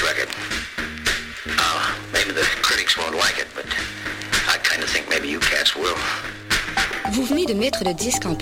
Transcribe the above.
record. Maybe the critics won't like it, but I kind of think maybe you cats will. Vous venez de mettre le disque en